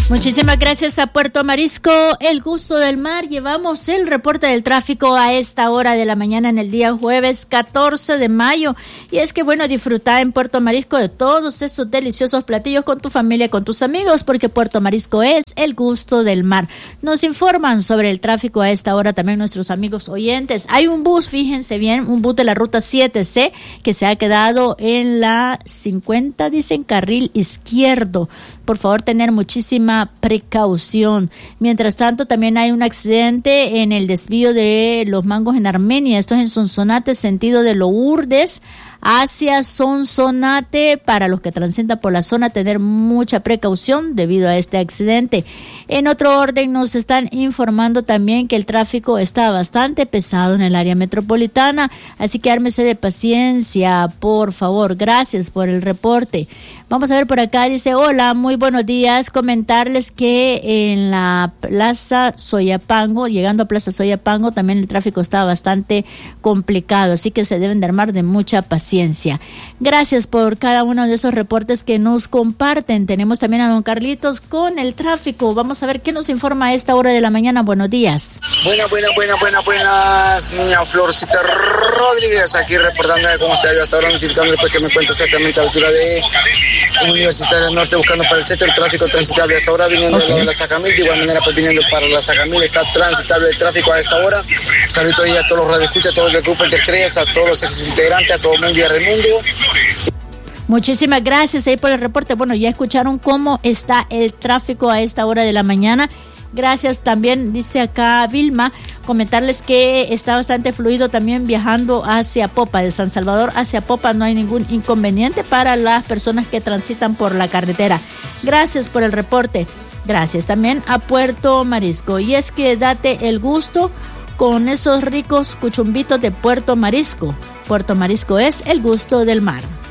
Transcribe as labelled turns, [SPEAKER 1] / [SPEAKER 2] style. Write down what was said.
[SPEAKER 1] Muchísimas gracias a Puerto Marisco, el gusto del mar. Llevamos el reporte del tráfico a esta hora de la mañana en el día jueves 14 de mayo. Y es que disfrutar en Puerto Marisco de todos esos deliciosos platillos con tu familia, con tus amigos, porque Puerto Marisco es el gusto del mar. Nos informan sobre el tráfico a esta hora también nuestros amigos oyentes. Hay un bus, fíjense bien, un bus de la ruta 7C que se ha quedado en la 50, dicen, carril izquierdo. Por favor, tener muchísima precaución. Mientras tanto, también hay un accidente en el desvío de Los Mangos en Armenia. Esto es en Sonsonate, sentido de Lourdes hacia Sonsonate. Para los que transitan por la zona, tener mucha precaución debido a este accidente. En otro orden, nos están informando también que el tráfico está bastante pesado en el área metropolitana, así que ármese de paciencia, por favor. Gracias por el reporte. Vamos a ver por acá, dice: hola, muy buenos días. Comentarles que en la Plaza Soyapango, llegando a Plaza Soyapango, también el tráfico está bastante complicado, así que se deben de armar de mucha paciencia. Gracias por cada uno de esos reportes que nos comparten. Tenemos también a don Carlitos con el tráfico. Vamos a ver qué nos informa a esta hora de la mañana. Buenos días.
[SPEAKER 2] Buenas, niña Florcita Rodríguez, aquí reportando de cómo se ha ido hasta ahora, necesitando después que me encuentro exactamente a la altura de Universitaria del Norte, buscando para el centro. El tráfico transitable hasta ahora, viniendo de la Sacamil, de igual manera pues viniendo para la Sacamil, está transitable el tráfico a esta hora. Saludos a todos los radioescuchas, a todos los grupos de estrellas, a todos los ex integrantes, a todo el mundo y a Raimundo.
[SPEAKER 1] Muchísimas gracias ahí por el reporte. Ya escucharon cómo está el tráfico a esta hora de la mañana. Gracias también, dice acá Vilma, comentarles que está bastante fluido también viajando hacia Popa, de San Salvador hacia Popa. No hay ningún inconveniente para las personas que transitan por la carretera. Gracias por el reporte. Gracias también a Puerto Marisco. Y es que date el gusto con esos ricos cuchumbitos de Puerto Marisco. Puerto Marisco es el gusto del mar.